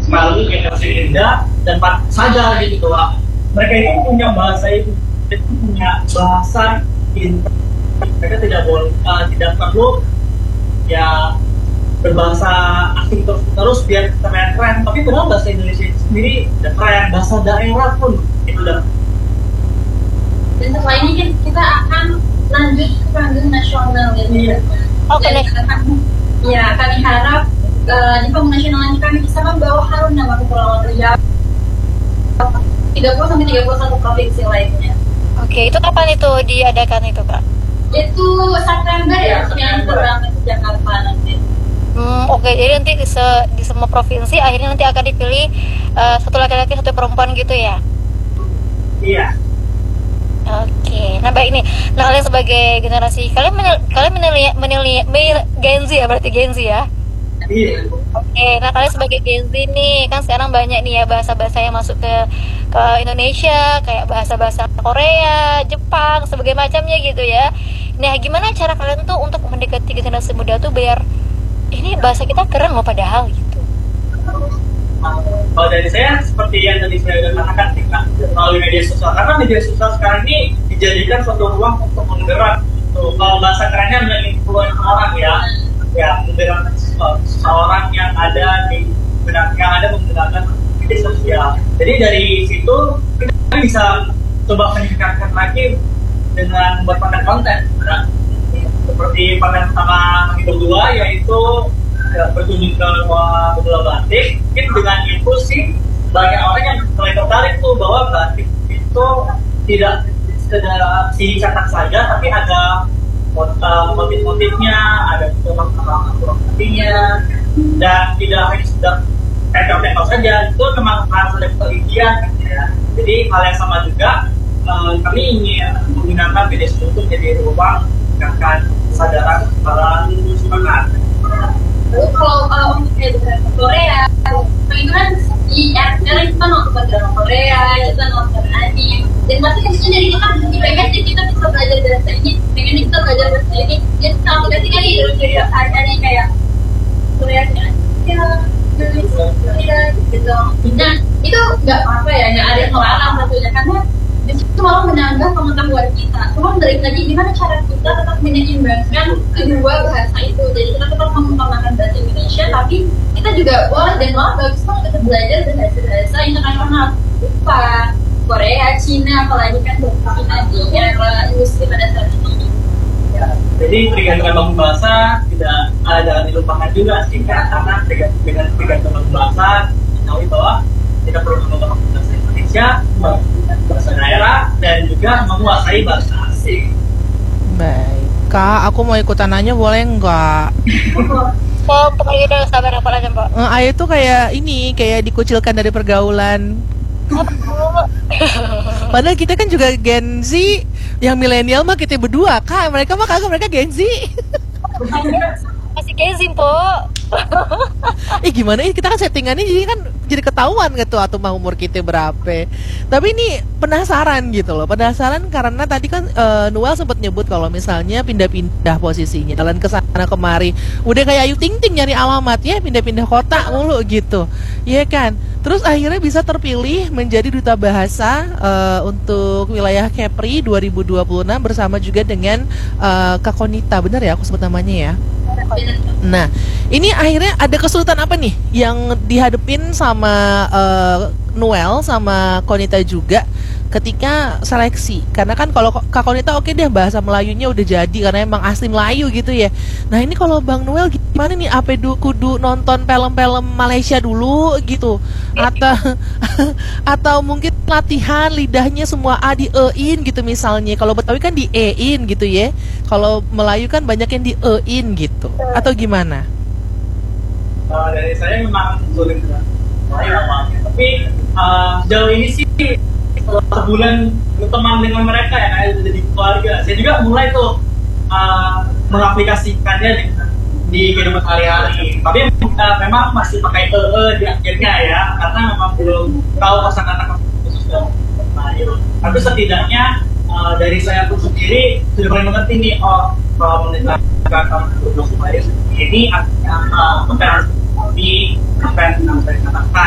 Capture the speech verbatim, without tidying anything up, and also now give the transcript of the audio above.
selalu generasi muda dan sadar gitu bahwa mereka itu punya bahasa itu, itu punya bahasa pintar. Mereka tidak boleh uh, tidak perlu ya berbahasa asing terus terus biar keren keren, tapi padahal bahasa Indonesia itu sendiri udah keren, bahasa daerah pun itu udah. Dan setelah ini kan kita akan lanjut ke panggung nasional ya. Iya. Oke. Ya, kami harap uh, di panggung nasional ini kami bisa membawa harum nama Kepulauan Riau tiga puluh sampai tiga puluh satu provinsi lainnya. Oke, itu kapan itu diadakan itu, Kak? Itu September ya, yang berangkat ke Jakarta nanti. Hmm, oke, jadi nanti di, se, di semua provinsi akhirnya nanti akan dipilih uh, satu laki-laki satu perempuan gitu ya? Iya. Oke, nah baik nih. Nah, kalian sebagai generasi, kalian menil, kalian menilai menilai menil, Gen Z ya, berarti Gen Z ya? Iya. Oke, nah kalian sebagai Gen Z nih, kan sekarang banyak nih ya bahasa-bahasa yang masuk ke ke Indonesia, kayak bahasa-bahasa Korea, Jepang, sebagai macamnya gitu ya. Nah, gimana cara kalian tuh untuk mendekati generasi muda tuh biar ini bahasa kita keren loh padahal gitu? Kalau dari saya seperti yang tadi saya sudah katakan melalui media sosial, karena media sosial sekarang ini dijadikan suatu ruang untuk menggerak. Tuh, kalau bahasa kerennya menjadi influencer orang ya, ya menggerak seseorang yang ada di yang ada menggunakan media sosial. Jadi dari situ kita bisa coba meningkatkan lagi dengan membuat konten-konten. Nah, seperti konten pertama kita berdua yaitu ya, berkunjung ke bola batik, mungkin dengan itu sih banyak orang yang mulai tertarik tuh bahwa batik itu tidak sekedar si cetak saja, tapi ada motif-motifnya, ada fotografinya, dan tidak hanya sekedar tempel-tempel saja. Itu memang harus ada penelitian gitu ya. Jadi hal yang sama juga uh, kami ingin menggunakan media sosial untuk jadi ruang meningkatkan kesadaran para masyarakat. Lalu kalau uh, untuk edukasi Korea, itu kan di R T L kita nonton drama Korea, kita nonton anime, dan pasti khususnya dari kita pengen sih kita bisa belajar bahasa ini, pengen kita belajar bahasa ini, jadi kita aplikasikan di jadi hari-hari kayak Korea ya, Korea gitu. Nah itu nggak apa-apa ya, nggak ada yang melarang satunya karena itu malah menambah pengetahuan kita. Cuma balik lagi gimana cara kita tetap menyeimbangkan kedua bahasa itu. Jadi kita tetap mengutamakan bahasa Indonesia, tapi kita juga boleh dan malah bagus banget kita belajar bahasa-bahasa internasional, Jepang, Korea, Cina, apalagi kan Cina di era industri pada saat ini. Ya, jadi pergantian bangun bahasa tidak uh, jangan dilupakan juga sih, karena dengan pergantian bangun bahasa tahu bahwa kita perlu menggunakan bahasa Indonesia, bahasa daerah, dan juga menguasai bahasa asing. Baik, Kak, aku mau ikutan nanya boleh nggak? Oh, pokoknya udah sabar apa aja, Mbak? Eh, Ayo tuh kayak ini, kayak dikucilkan dari pergaulan. Padahal kita kan juga Gen Z, yang milenial mah kita berdua, Kak. Mereka mah kagak, mereka Gen Z. Masih Gen Z, Po. Eh gimana, kita kan settingannya jadi kan jadi ketahuan gitu atau mah umur kita berapa. Tapi ini penasaran gitu loh, penasaran karena tadi kan uh, Noel sempat nyebut kalau misalnya pindah-pindah posisinya, jalan ke sana kemari, udah kayak Ayu Ting Ting nyari alamat ya, pindah-pindah kota mulu gitu, iya kan? Terus akhirnya bisa terpilih menjadi duta bahasa uh, untuk wilayah Kepri dua ribu dua puluh enam bersama juga dengan uh, Kak Konita, benar ya aku sebut namanya ya? Nah, ini akhirnya ada kesulitan apa nih yang dihadapin sama uh, Noel sama Konita juga ketika seleksi? Karena kan kalau Kak Konita oke deh bahasa Melayunya udah jadi karena emang asli Melayu gitu ya. Nah ini kalau Bang Noel gimana nih? Apa du, kudu nonton film-film Malaysia dulu gitu? Atau atau mungkin latihan lidahnya semua A di E-in gitu misalnya. Kalau Betawi kan di E-in gitu ya. Kalau Melayu kan banyak yang di E-in gitu. Atau gimana? Uh, dari saya memang sulit Melayu awalnya, tapi uh, sejauh ini sih setelah sebulan berteman dengan mereka ya, kayak jadi keluarga, saya juga mulai tuh uh, mengaplikasikannya di kehidupan sehari-hari. Tapi uh, memang masih pakai e e di akhirnya ya, karena memang belum tahu kosakata khusus dalam Melayu. Tapi setidaknya uh, dari saya pun sendiri sudah mulai mengerti nih, oh kalau menerapkan kata Melayu ini artinya apa, di apa yang saya katakan.